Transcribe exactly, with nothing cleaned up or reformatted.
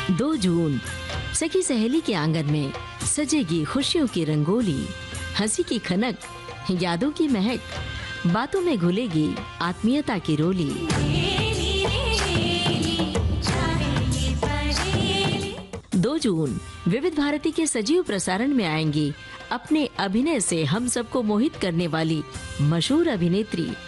दो जून सखी सहेली के आंगन में सजेगी खुशियों की रंगोली, हंसी की खनक, यादों की महक, बातों में घुलेगी आत्मीयता की रोली। दो जून विविध भारती के सजीव प्रसारण में आएंगी अपने अभिनय से हम सबको मोहित करने वाली मशहूर अभिनेत्री